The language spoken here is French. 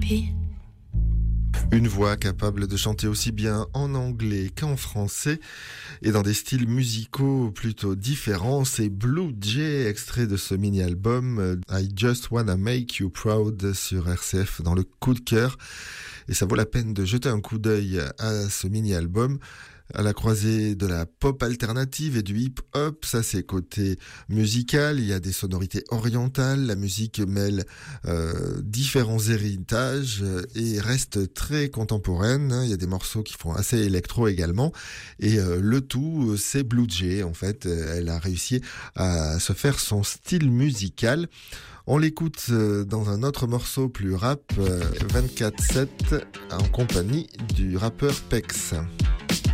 vie. Une voix capable de chanter aussi bien en anglais qu'en français et dans des styles musicaux plutôt différents, c'est Blue Jay, extrait de ce mini-album I Just Wanna Make You Proud sur RCF dans le coup de cœur. Et ça vaut la peine de jeter un coup d'œil à ce mini-album. À la croisée de la pop alternative et du hip-hop, ça c'est côté musical, il y a des sonorités orientales, la musique mêle différents héritages et reste très contemporaine, il y a des morceaux qui font assez électro également, et le tout c'est Blue Jay, en fait, elle a réussi à se faire son style musical. On l'écoute dans un autre morceau plus rap, 24/7, en compagnie du rappeur Pex.